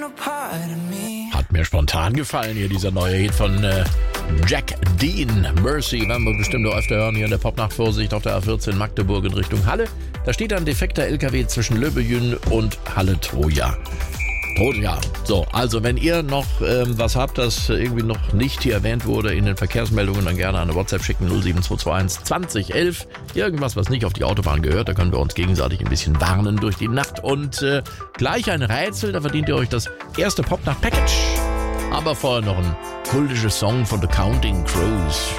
Hat mir spontan gefallen hier, dieser neue Hit von Jack Dean. Mercy, werden wir bestimmt noch öfter hören hier in der Popnacht. Vorsicht auf der A14 Magdeburg in Richtung Halle. Da steht ein defekter LKW zwischen Löbejün und Halle-Troja. So, also wenn ihr noch was habt, das irgendwie noch nicht hier erwähnt wurde in den Verkehrsmeldungen, dann gerne eine WhatsApp schicken, 07221 2011. Irgendwas, was nicht auf die Autobahn gehört, da können wir uns gegenseitig ein bisschen warnen durch die Nacht. Und gleich ein Rätsel, da verdient ihr euch das erste Popnacht-Package. Aber vorher noch ein kultisches Song von The Counting Crows.